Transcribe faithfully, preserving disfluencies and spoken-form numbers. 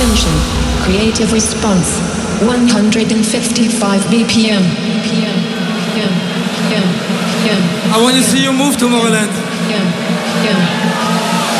tension. Creative response. one hundred fifty-five B P M. I want to see you move, Tomorrowland. Yeah, yeah.